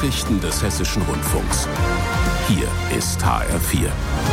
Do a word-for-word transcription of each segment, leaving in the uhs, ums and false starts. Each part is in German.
Nachrichten des Hessischen Rundfunks. Hier ist H R vier.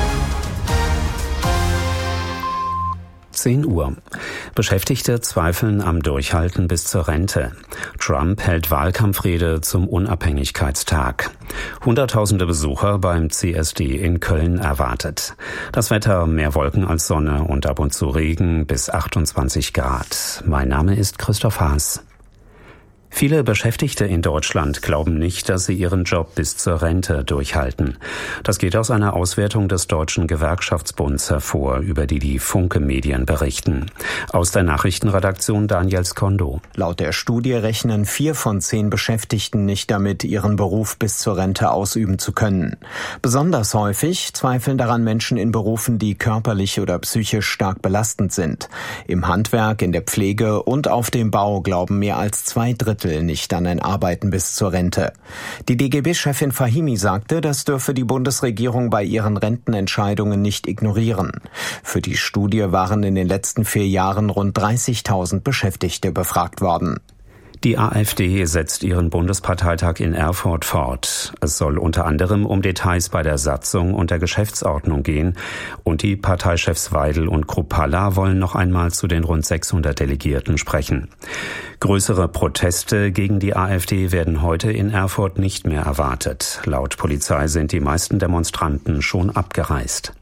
zehn Uhr. Beschäftigte zweifeln am Durchhalten bis zur Rente. Trump hält Wahlkampfrede zum Unabhängigkeitstag. Hunderttausende Besucher beim C S D in Köln erwartet. Das Wetter mehr Wolken als Sonne und ab und zu Regen bis achtundzwanzig Grad. Mein Name ist Christoph Haas. Viele Beschäftigte in Deutschland glauben nicht, dass sie ihren Job bis zur Rente durchhalten. Das geht aus einer Auswertung des Deutschen Gewerkschaftsbunds hervor, über die die Funke-Medien berichten. Aus der Nachrichtenredaktion Daniel Skondo. Laut der Studie rechnen vier von zehn Beschäftigten nicht damit, ihren Beruf bis zur Rente ausüben zu können. Besonders häufig zweifeln daran Menschen in Berufen, die körperlich oder psychisch stark belastend sind. Im Handwerk, in der Pflege und auf dem Bau glauben mehr als zwei Drittel nicht an ein Arbeiten bis zur Rente. Die D G B-Chefin Fahimi sagte, das dürfe die Bundesregierung bei ihren Rentenentscheidungen nicht ignorieren. Für die Studie waren in den letzten vier Jahren rund dreißigtausend Beschäftigte befragt worden. Die AfD setzt ihren Bundesparteitag in Erfurt fort. Es soll unter anderem um Details bei der Satzung und der Geschäftsordnung gehen. Und die Parteichefs Weidel und Kruppalla wollen noch einmal zu den rund sechshundert Delegierten sprechen. Größere Proteste gegen die AfD werden heute in Erfurt nicht mehr erwartet. Laut Polizei sind die meisten Demonstranten schon abgereist.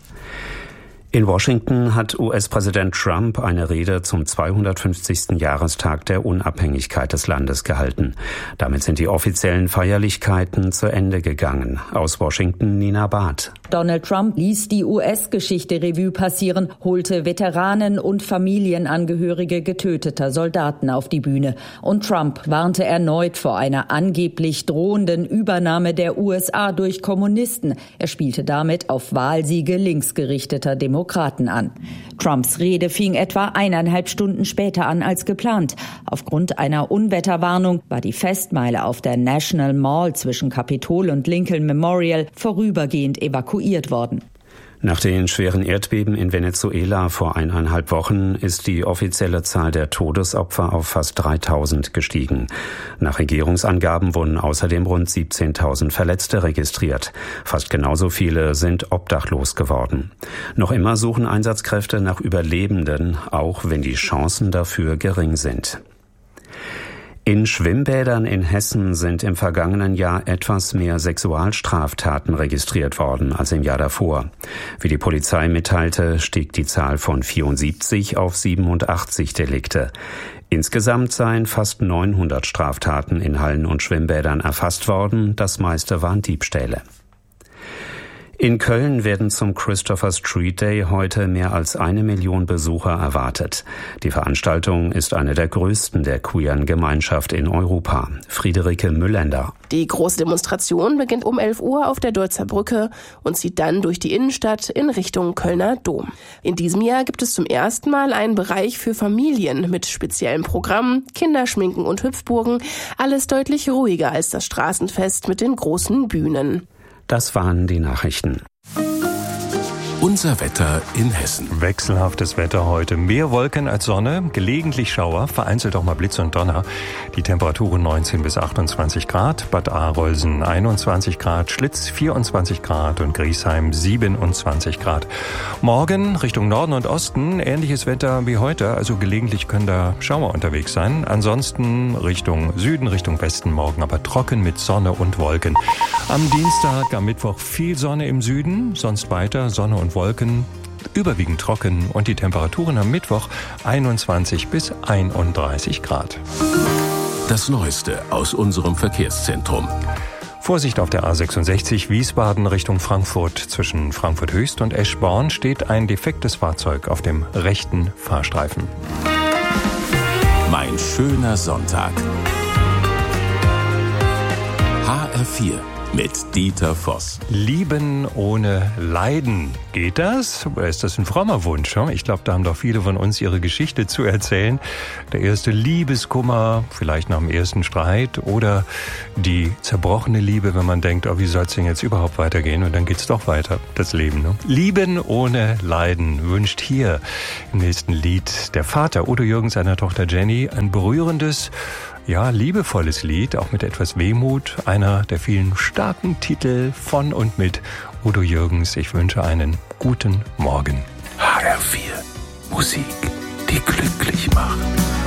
In Washington hat U S-Präsident Trump eine Rede zum zweihundertfünfzigsten Jahrestag der Unabhängigkeit des Landes gehalten. Damit sind die offiziellen Feierlichkeiten zu Ende gegangen. Aus Washington Nina Barth. Donald Trump ließ die U S-Geschichte Revue passieren, holte Veteranen und Familienangehörige getöteter Soldaten auf die Bühne. Und Trump warnte erneut vor einer angeblich drohenden Übernahme der U S A durch Kommunisten. Er spielte damit auf Wahlsiege linksgerichteter Demokraten. Demokraten an. Trumps Rede fing etwa eineinhalb Stunden später an als geplant. Aufgrund einer Unwetterwarnung war die Festmeile auf der National Mall zwischen Kapitol und Lincoln Memorial vorübergehend evakuiert worden. Nach den schweren Erdbeben in Venezuela vor eineinhalb Wochen ist die offizielle Zahl der Todesopfer auf fast dreitausend gestiegen. Nach Regierungsangaben wurden außerdem rund siebzehntausend Verletzte registriert. Fast genauso viele sind obdachlos geworden. Noch immer suchen Einsatzkräfte nach Überlebenden, auch wenn die Chancen dafür gering sind. In Schwimmbädern in Hessen sind im vergangenen Jahr etwas mehr Sexualstraftaten registriert worden als im Jahr davor. Wie die Polizei mitteilte, stieg die Zahl von vierundsiebzig auf siebenundachtzig Delikte. Insgesamt seien fast neunhundert Straftaten in Hallen und Schwimmbädern erfasst worden, das meiste waren Diebstähle. In Köln werden zum Christopher Street Day heute mehr als eine Million Besucher erwartet. Die Veranstaltung ist eine der größten der queeren Gemeinschaft in Europa. Friederike Müllender. Die große Demonstration beginnt um elf Uhr auf der Deutzer Brücke und zieht dann durch die Innenstadt in Richtung Kölner Dom. In diesem Jahr gibt es zum ersten Mal einen Bereich für Familien mit speziellen Programmen, Kinderschminken und Hüpfburgen. Alles deutlich ruhiger als das Straßenfest mit den großen Bühnen. Das waren die Nachrichten. Unser Wetter in Hessen. Wechselhaftes Wetter heute. Mehr Wolken als Sonne, gelegentlich Schauer, vereinzelt auch mal Blitz und Donner. Die Temperaturen neunzehn bis achtundzwanzig Grad, Bad Arolsen einundzwanzig Grad, Schlitz vierundzwanzig Grad und Griesheim siebenundzwanzig Grad. Morgen Richtung Norden und Osten ähnliches Wetter wie heute, also gelegentlich können da Schauer unterwegs sein. Ansonsten Richtung Süden, Richtung Westen morgen aber trocken mit Sonne und Wolken. Am Dienstag, am Mittwoch viel Sonne im Süden, sonst weiter Sonne und Wolken, überwiegend trocken und die Temperaturen am Mittwoch einundzwanzig bis einunddreißig Grad. Das Neueste aus unserem Verkehrszentrum. Vorsicht auf der A sechsundsechzig Wiesbaden Richtung Frankfurt. Zwischen Frankfurt Höchst und Eschborn steht ein defektes Fahrzeug auf dem rechten Fahrstreifen. Mein schöner Sonntag. H R vier. Mit Dieter Voss. Lieben ohne Leiden. Geht das? Oder ist das ein frommer Wunsch? Ich glaube, da haben doch viele von uns ihre Geschichte zu erzählen. Der erste Liebeskummer, vielleicht nach dem ersten Streit oder die zerbrochene Liebe, wenn man denkt, oh, wie soll es denn jetzt überhaupt weitergehen? Und dann geht's doch weiter, das Leben. Ne? Lieben ohne Leiden wünscht hier im nächsten Lied der Vater Udo Jürgens seiner Tochter Jenny ein berührendes, Ja, liebevolles Lied, auch mit etwas Wehmut. Einer der vielen starken Titel von und mit Udo Jürgens. Ich wünsche einen guten Morgen. H R vier. Musik, die glücklich macht.